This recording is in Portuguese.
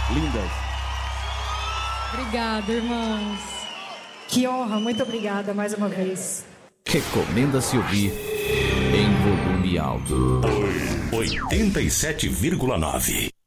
lindas. Obrigada, irmãos. Que honra, muito obrigada mais uma vez. Recomenda-se ouvir em volume alto. 87,9.